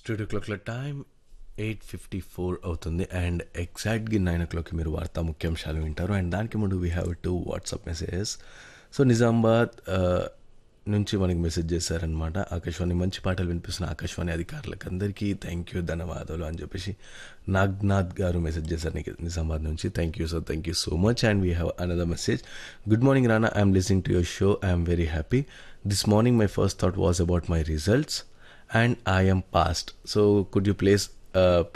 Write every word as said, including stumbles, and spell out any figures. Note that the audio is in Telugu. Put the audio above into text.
Studio క్లాక్ల time eight fifty four అవుతుంది అండ్ ఎగ్జాక్ట్గా నైన్ ఓ క్లాక్కి మీరు వార్తా ముఖ్యాంశాలు వింటారు. అండ్ దానికి ముందు we have to WhatsApp messages. So Nizamabad ఆ, నుంచి మనకి మెసేజ్ చేశారనమాట. ఆకాశవాణి మంచి పాటలు వినిపిస్తున్న ఆకాశవాణి అధికారులకు అందరికీ థ్యాంక్ యూ ధన్యవాదాలు అని చెప్పేసి నాగ్నాథ్ గారు మెసేజ్ చేశారు నీకు నిజామాబాద్ నుంచి. Thank you sir, thank you so much. And we have another message. Good morning Rana, I'm listening to your show, I'm very happy. This morning my first thought was about my results and I am passed. So could you please uh,